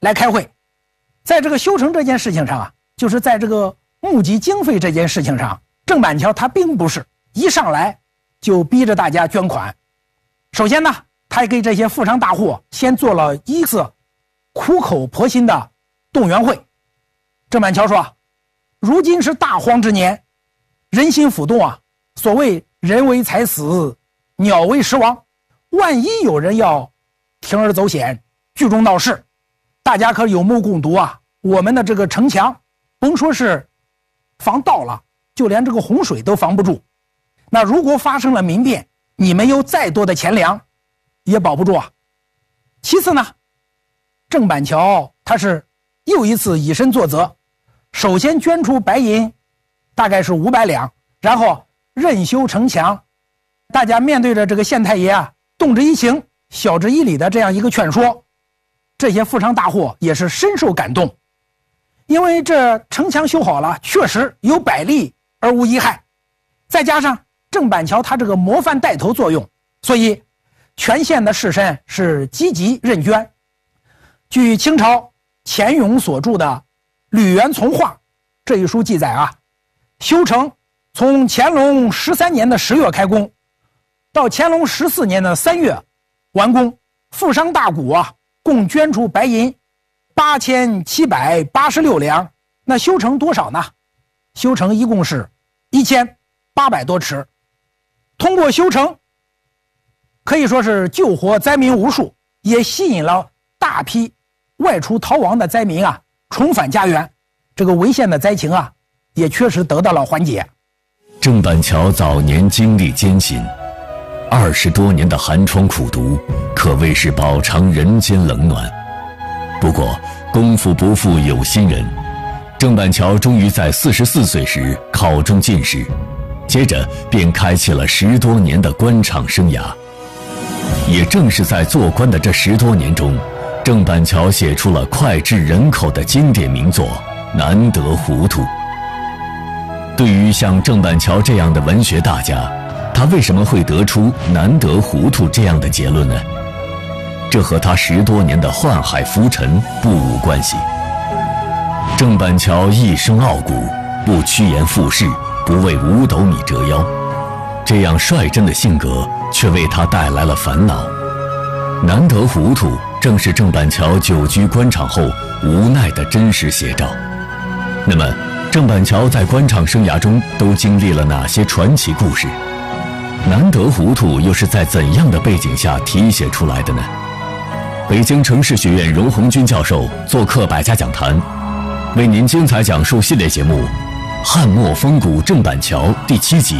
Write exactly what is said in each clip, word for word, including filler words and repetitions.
来开会。在这个修城这件事情上啊，就是在这个募集经费这件事情上，郑板桥他并不是一上来就逼着大家捐款。首先呢，他给这些富商大户先做了一次苦口婆心的动员会。郑板桥说，如今是大荒之年，人心浮动啊，所谓人为财死，鸟为食亡，万一有人要铤而走险，聚众闹事，大家可有目共睹啊！我们的这个城墙，甭说是防盗了，就连这个洪水都防不住。那如果发生了民变，你们有再多的钱粮，也保不住啊。其次呢，郑板桥他是又一次以身作则，首先捐出白银，大概是五百两，然后任修城墙。大家面对着这个县太爷啊，动之以情，晓之以理的这样一个劝说，这些富商大户也是深受感动，因为这城墙修好了，确实有百利而无一害，再加上郑板桥他这个模范带头作用，所以全县的士绅是积极认捐。据清朝钱永所著的《吕元从话》这一书记载啊，修城从乾隆十三年的十月开工，到乾隆十四年的三月完工，富商大贾啊共捐出白银八千七百八十六两。那修成多少呢？修成一共是一千八百多尺。通过修成，可以说是救活灾民无数，也吸引了大批外出逃亡的灾民啊重返家园，这个危险的灾情啊也确实得到了缓解。 郑板桥早年经历艰辛，二十多年的寒窗苦读，可谓是饱尝人间冷暖。不过功夫不负有心人，郑板桥终于在四十四岁时考中进士，接着便开启了十多年的官场生涯。也正是在做官的这十多年中，郑板桥写出了脍炙人口的经典名作《难得糊涂》。对于像郑板桥这样的文学大家，他为什么会得出难得糊涂这样的结论呢？这和他十多年的宦海浮沉不无关系。郑板桥一生傲骨，不趋炎附势，不为五斗米折腰，这样率真的性格却为他带来了烦恼。难得糊涂正是郑板桥久居官场后无奈的真实写照。那么郑板桥在官场生涯中都经历了哪些传奇故事？难得糊涂又是在怎样的背景下题写出来的呢？北京城市学院荣鸿钧教授做客百家讲坛，为您精彩讲述系列节目《汉末风骨郑板桥》第七集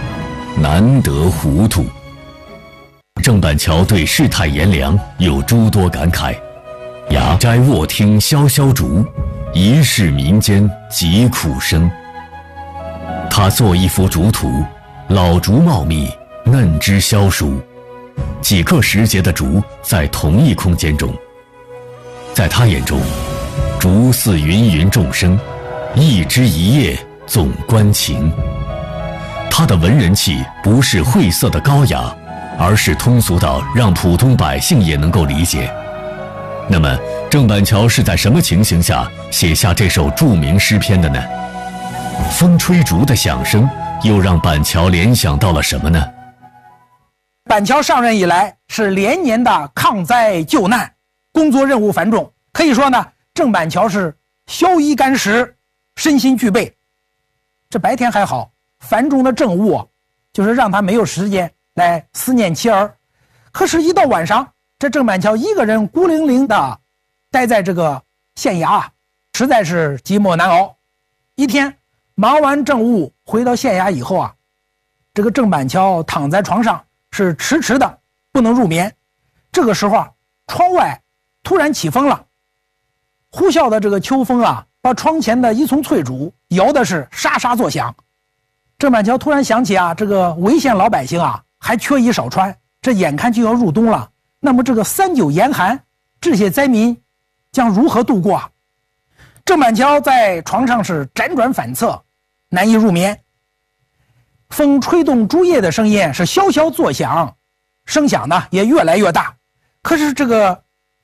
《难得糊涂》。郑板桥对世态炎凉有诸多感慨：雅斋卧听萧萧竹，一世民间疾苦生。他做一幅竹图，老竹茂密，嫩枝消疏，几个时节的竹在同一空间中。在他眼中，竹似芸芸众生，一枝一叶总关情。他的文人气不是晦涩的高雅，而是通俗到让普通百姓也能够理解。那么郑板桥是在什么情形下写下这首著名诗篇的呢？风吹竹的响声又让板桥联想到了什么呢？ 板桥上任以来是连年的抗灾救难，工作任务繁重，可以说呢郑板桥是宵衣干食，身心俱备。这白天还好，繁重的政务就是让他没有时间来思念妻儿。可是一到晚上，这郑板桥一个人孤零零的待在这个县衙啊，实在是寂寞难熬。一天忙完政务回到县衙以后啊，这个郑板桥躺在床上是迟迟的不能入眠。这个时候啊，窗外突然起风了，呼啸的这个秋风啊，把窗前的一丛翠竹摇的是沙沙作响。郑板桥突然想起啊，这个潍县老百姓啊还缺衣少穿，这眼看就要入冬了，那么这个三九严寒，这些灾民将如何度过啊？郑板桥在床上是辗转反侧，难以入眠。风吹动竹叶的声音是萧萧作响，声响呢也越来越大。可是这个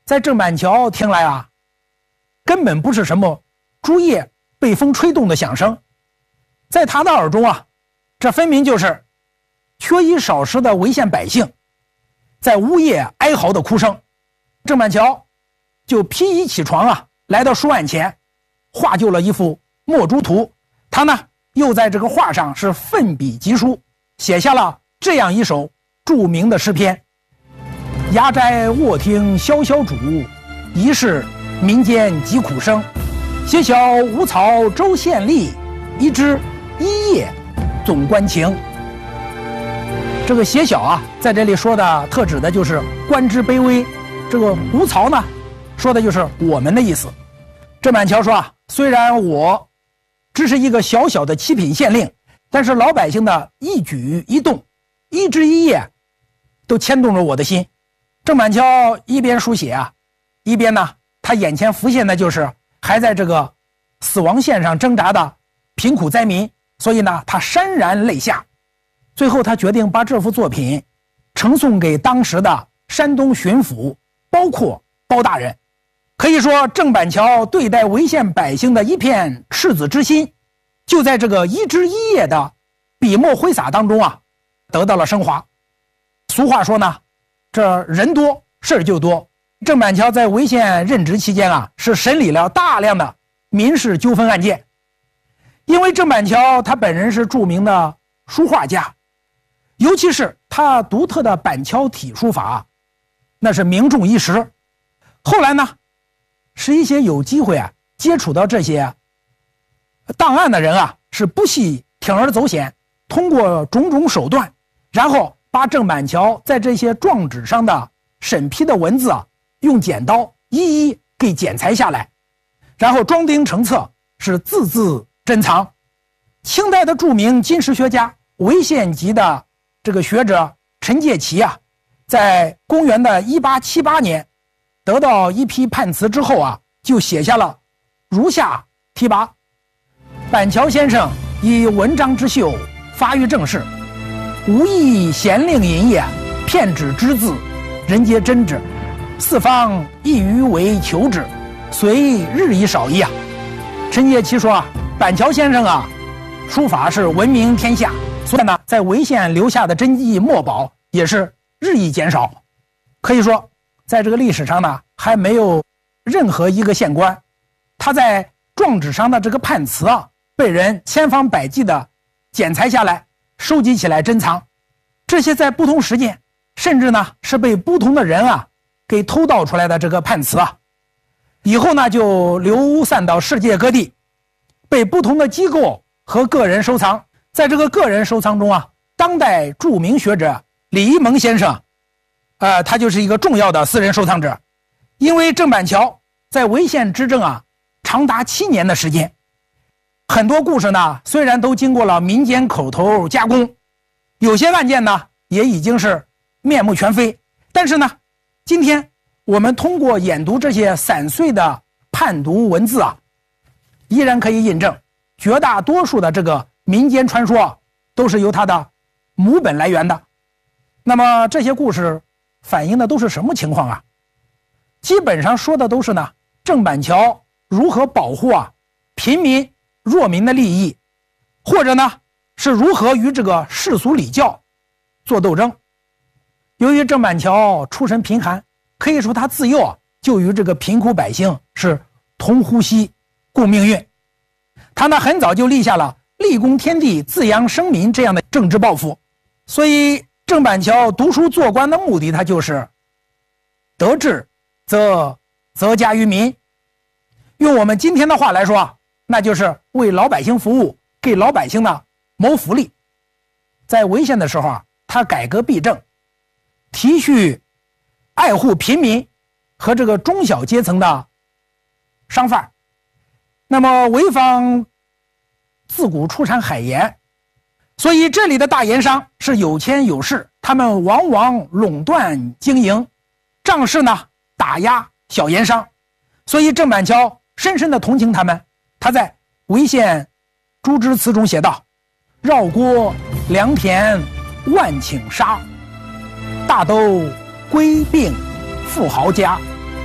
在郑板桥听来啊，根本不是什么竹叶被风吹动的响声，在他的耳中啊，这分明就是缺衣少食的潍县百姓在呜咽哀嚎的哭声。郑板桥就披衣起床啊，来到书案前，画就了一幅墨竹图。他呢又在这个画上是奋笔疾书，写下了这样一首著名的诗篇：衙斋卧听萧萧主，疑是民间疾苦声。写小无草州县吏，一枝一叶总关情。这个写小啊，在这里说的特指的就是官职卑微。这个无曹呢，说的就是我们的意思。郑板桥说啊，虽然我只是一个小小的七品县令，但是老百姓的一举一动、一枝一叶，都牵动着我的心。郑板桥一边书写啊，一边呢，他眼前浮现的就是还在这个死亡线上挣扎的贫苦灾民，所以呢，他潸然泪下。最后，他决定把这幅作品呈送给当时的山东巡抚，包括包大人。可以说，郑板桥对待潍县百姓的一片赤子之心，就在这个一枝一叶的笔墨挥洒当中啊，得到了升华。俗话说呢，这人多事儿就多。郑板桥在潍县任职期间啊，是审理了大量的民事纠纷案件。因为郑板桥他本人是著名的书画家，尤其是他独特的板桥体书法，那是名重一时。后来呢，是一些有机会啊接触到这些档案的人啊，是不惜铤而走险，通过种种手段，然后把郑板桥在这些状纸上的审批的文字啊，用剪刀一一给剪裁下来，然后装订成册，是字字珍藏。清代的著名金石学家、潍县籍的这个学者陈介祺啊，在公元的一八七八年得到一批判词之后啊，就写下了如下提拔：板桥先生以文章之秀发于正事，无意闲令淫也，骗纸之字，人皆真之，四方亦余为求之，虽日益少益啊。陈介祺说啊，板桥先生啊，书法是闻名天下，所以呢，在潍县留下的真迹墨宝也是日益减少。可以说，在这个历史上呢，还没有任何一个县官，他在状纸上的这个判词啊，被人千方百计的剪裁下来，收集起来珍藏。这些在不同时间，甚至呢是被不同的人啊给偷盗出来的这个判词啊，以后呢就流散到世界各地，被不同的机构和个人收藏。在这个个人收藏中啊，当代著名学者李一蒙先生，呃，他就是一个重要的私人收藏者。因为郑板桥在潍县执政啊，长达七年的时间，很多故事呢，虽然都经过了民间口头加工，有些案件呢也已经是面目全非，但是呢，今天我们通过研读这些散碎的判读文字啊，依然可以印证绝大多数的这个民间传说啊，都是由它的母本来源的。那么这些故事反映的都是什么情况啊？基本上说的都是呢，郑板桥如何保护啊平民弱民的利益，或者呢是如何与这个世俗礼教做斗争。由于郑板桥出身贫寒，可以说他自幼啊就与这个贫苦百姓是同呼吸共命运。他呢很早就立下了立功天地、自扬生民这样的政治抱负。所以郑板桥读书做官的目的，他就是得志则则家于民。用我们今天的话来说啊，那就是为老百姓服务，给老百姓呢谋福利。在潍县的时候啊，他改革弊政，提恤爱护平民和这个中小阶层的商贩。那么潍坊自古出产海盐，所以这里的大盐商是有钱有势，他们往往垄断经营，仗势呢打压小盐商。所以郑板桥深深的同情他们。他在潍县朱之词中写道：绕郭良田万顷沙，大都归并富豪家，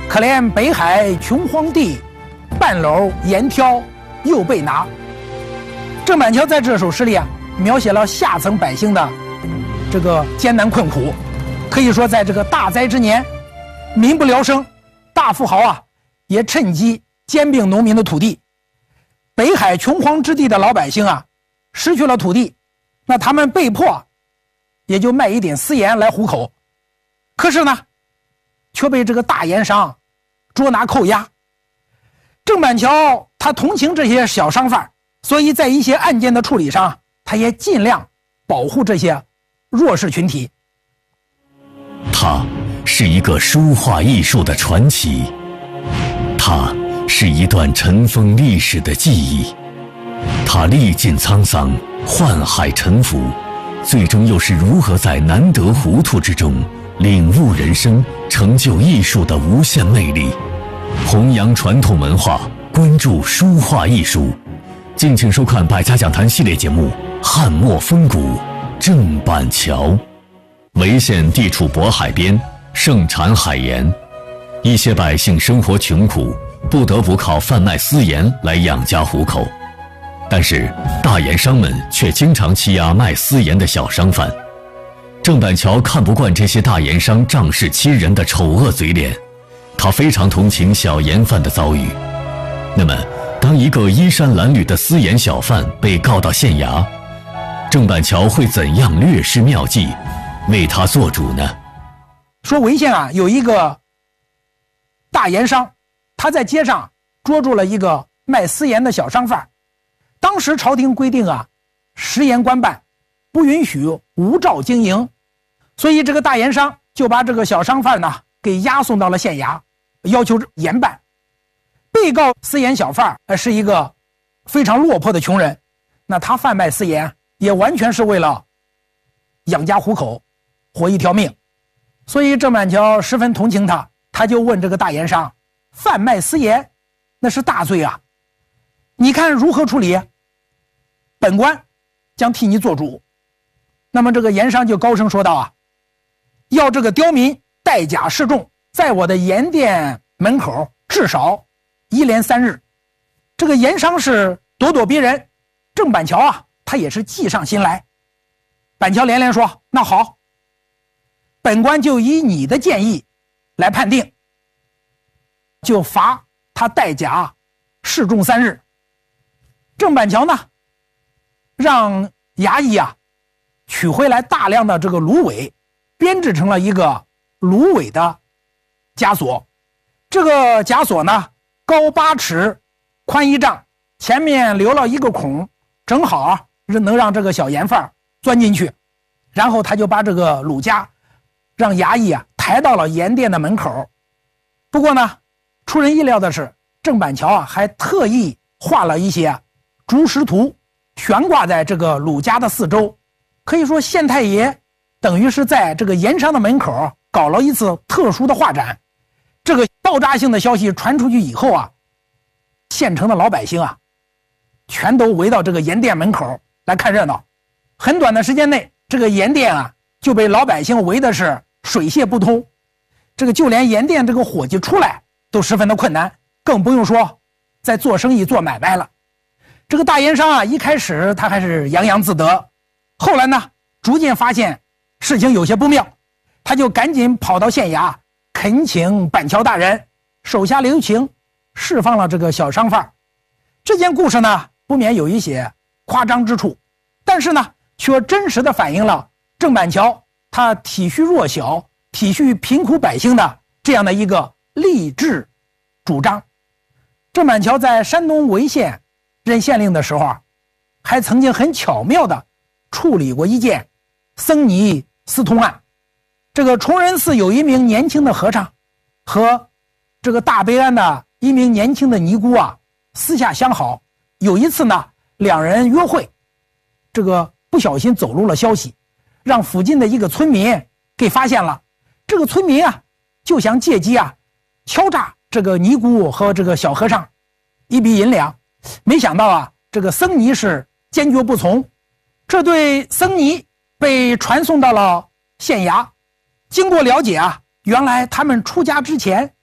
可怜北海穷荒地，半篓盐挑又被拿。郑板桥在这首诗里啊，描写了下层百姓的这个艰难困苦，可以说在这个大灾之年，民不聊生，大富豪啊也趁机兼并农民的土地。北海穷荒之地的老百姓啊，失去了土地，那他们被迫也就卖一点私盐来糊口，可是呢，却被这个大盐商捉拿扣押。郑板桥他同情这些小商贩，所以在一些案件的处理上，他也尽量保护这些弱势群体。 它是一个书画艺术的传奇，它是一段尘封历史的记忆，它历尽沧桑，宦海沉浮，最终又是如何在难得糊涂之中领悟人生，成就艺术的无限魅力。弘扬传统文化，关注书画艺术，敬请收看百家讲坛系列节目《汉末风骨》。郑板桥，潍县地处渤海边，盛产海盐，一些百姓生活穷苦，不得不靠贩卖私盐来养家糊口。但是大盐商们却经常欺压卖私盐的小商贩。郑板桥看不惯这些大盐商仗势欺人的丑恶嘴脸，他非常同情小盐贩的遭遇。那么当一个衣衫褴褛的私盐小贩被告到县衙，郑板桥会怎样略施妙计为他做主呢？ 说潍县啊有一个大盐商，他在街上捉住了一个卖私盐的小商贩。当时朝廷规定啊，食盐官办，不允许无照经营，所以这个大盐商就把这个小商贩呢给押送到了县衙，要求严办。被告私盐小贩是一个非常落魄的穷人，那他贩卖私盐也完全是为了养家糊口，活一条命。所以郑板桥十分同情他，他就问这个大盐商，贩卖私盐那是大罪啊，你看如何处理？本官将替你做主。那么这个盐商就高声说道啊，要这个刁民带甲示众，在我的盐店门口至少一连三日。这个盐商是咄咄逼人，郑板桥啊他也是计上心来。板桥连连说，那好，本官就以你的建议来判定，就罚他带甲示众三日。郑板桥呢让衙役啊取回来大量的这个芦苇，编制成了一个芦苇的枷锁。这个枷锁呢高八尺，宽一丈，前面留了一个孔，正好啊能让这个小盐贩钻进去。然后他就把这个鲁枷让衙役啊抬到了盐店的门口。不过呢，出人意料的是，郑板桥啊还特意画了一些竹石图，悬挂在这个鲁家的四周。可以说县太爷等于是在这个盐商的门口搞了一次特殊的画展。这个爆炸性的消息传出去以后啊，县城的老百姓啊全都围到这个盐店门口来看热闹。很短的时间内，这个盐店啊就被老百姓围的是水泄不通，这个就连盐店这个伙计出来都十分的困难，更不用说在做生意做买卖了。这个大盐商啊一开始他还是洋洋自得，后来呢逐渐发现事情有些不妙，他就赶紧跑到县衙恳请板桥大人手下留情，释放了这个小商贩。这件故事呢不免有一些夸张之处，但是呢却真实的反映了郑板桥他体恤弱小、体恤贫苦百姓的这样的一个励志主张。郑板桥在山东潍县任县令的时候啊，还曾经很巧妙地处理过一件僧尼私通案。这个崇仁寺有一名年轻的和尚和这个大悲庵的一名年轻的尼姑啊私下相好。有一次呢两人约会，这个不小心走漏了消息，让附近的一个村民给发现了。这个村民啊就想借机啊敲诈这个尼姑和这个小和尚一笔银两，没想到啊这个僧尼是坚决不从。这对僧尼被传送到了县衙。经过了解啊，原来他们出家之前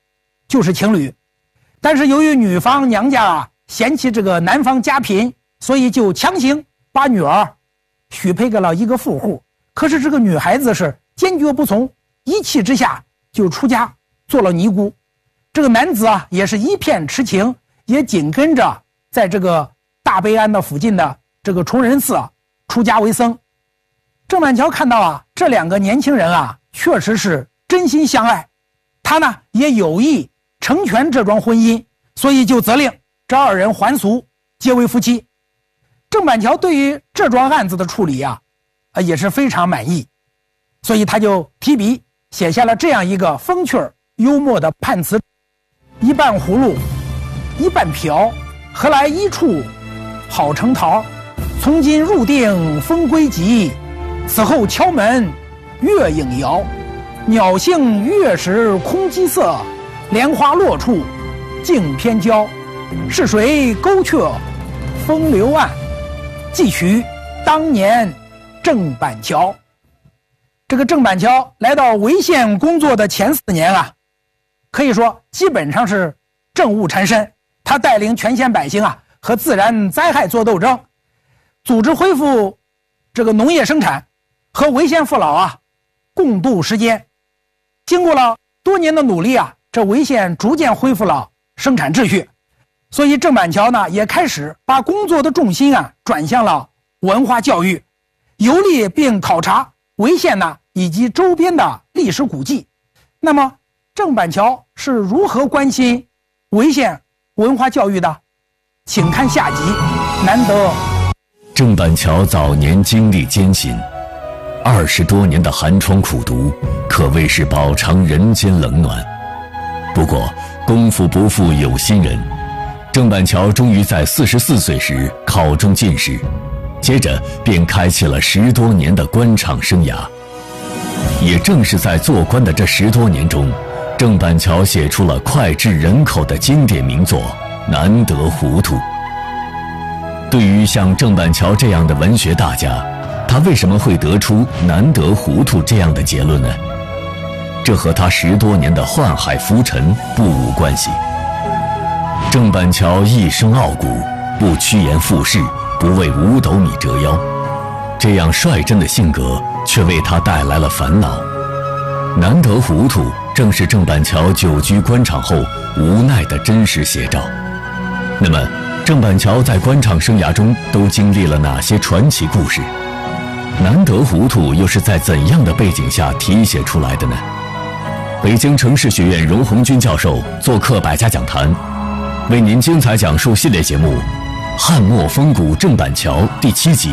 就是情侣。但是由于女方娘家啊嫌弃这个男方家贫，所以就强行把女儿许配给了一个富户。可是这个女孩子是坚决不从，一气之下就出家做了尼姑。这个男子啊也是一片痴情，也紧跟着在这个大悲庵的附近的这个崇仁寺啊出家为僧。郑板桥看到啊这两个年轻人啊确实是真心相爱，他呢也有意成全这桩婚姻，所以就责令这二人还俗，结为夫妻。郑板桥对于这桩案子的处理啊，呃也是非常满意，所以他就提笔写下了这样一个风趣幽默的判词：一半葫芦一半瓢，何来一处好成桃？从今入定风归极，此后敲门月影摇。鸟性月时空鸡色，莲花落处镜偏娇。是谁勾却风流案？寄许当年郑板桥。这个郑板桥来到潍县工作的前四年啊，可以说基本上是政务缠身。他带领全县百姓啊和自然灾害做斗争，组织恢复这个农业生产，和潍县父老啊共度时间。经过了多年的努力啊，这潍县逐渐恢复了生产秩序。所以郑板桥呢也开始把工作的重心啊转向了文化教育，游历并考察潍县呢以及周边的历史古迹。那么郑板桥是如何关心潍县文化教育的？请看下集。难得郑板桥早年经历艰辛，二十多年的寒窗苦读，可谓是饱尝人间冷暖。不过功夫不负有心人，郑板桥终于在四十四岁时考中进士，接着便开启了十多年的官场生涯。也正是在做官的这十多年中，郑板桥写出了脍炙人口的经典名作《难得糊涂》。对于像郑板桥这样的文学大家，他为什么会得出难得糊涂这样的结论呢？这和他十多年的宦海浮沉不无关系。郑板桥一生傲骨，不趋炎附势，不为五斗米折腰，这样率真的性格却为他带来了烦恼。难得糊涂正是郑板桥久居官场后无奈的真实写照。那么郑板桥在官场生涯中都经历了哪些传奇故事？难得糊涂又是在怎样的背景下题写出来的呢？北京城市学院荣鸿钧教授做客百家讲坛，为您精彩讲述系列节目《汉末风骨郑板桥》第七集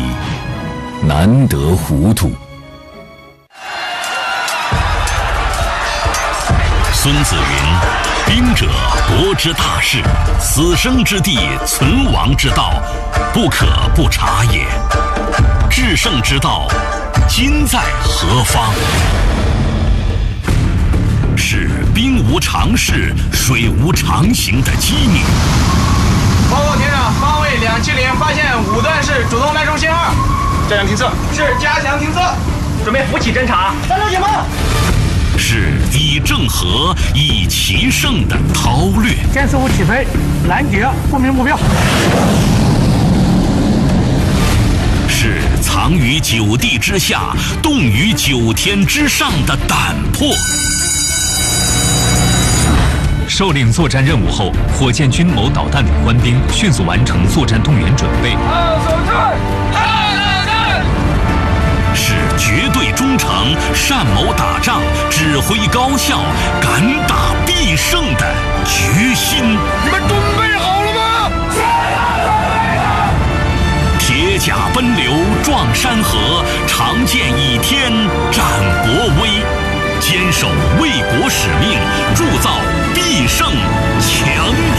《难得糊涂》。 孙子云：兵者，国之大事，死生之地，存亡之道，不可不察也。制胜之道，今在何方？是兵无常势，水无常形的机密。 报告连长，方位两七零，发现五段式主动脉冲信号。加强听测。是加强听测。准备扶起侦察。三六解放。 是以正合，以奇胜的韬略。 歼十五起飞，拦截不明目标。 是藏于九地之下，动于九天之上的胆魄。 受令作战任务后，火箭军某导弹旅官兵迅速完成作战动员准备。 二手阵，二手阵。 是绝对忠诚、善谋打仗、指挥高效、敢打必胜的决心。 你们准备好了吗？ 铁甲奔流撞山河，长剑倚天展国威，坚守为国使命，铸造必胜强